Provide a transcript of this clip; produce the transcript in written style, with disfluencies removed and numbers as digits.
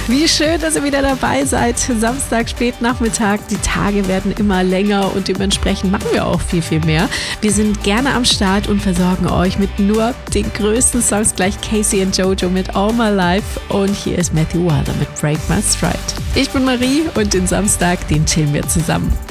Wie schön, dass ihr wieder dabei seid. Samstag, Spätnachmittag. Die Tage werden immer länger und dementsprechend machen wir auch viel, viel mehr. Wir sind gerne am Start und versorgen euch mit nur den größten Songs, gleich Casey und Jojo mit All My Life. Und hier ist Matthew Wilder mit Break My Stride. Ich bin Marie und den Samstag, den chillen wir zusammen.